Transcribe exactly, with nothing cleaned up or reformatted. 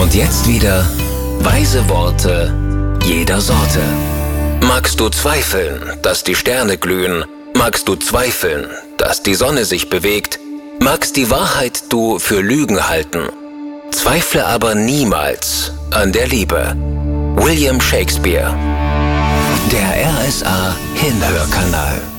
Und jetzt wieder weise Worte jeder Sorte. Magst du zweifeln, dass die Sterne glühen? Magst du zweifeln, dass die Sonne sich bewegt? Magst die Wahrheit du für Lügen halten? Zweifle aber niemals an der Liebe. William Shakespeare. Der R S A Hinhörkanal.